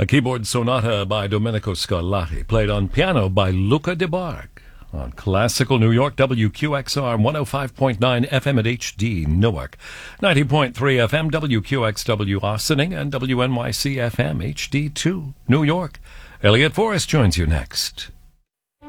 A keyboard sonata by Domenico Scarlatti, played on piano by Luca De Barg. On Classical New York, WQXR 105.9 FM at HD Newark, 90.3 FM WQXW Austining, and WNYC FM HD2 New York. Elliot Forrest joins you next.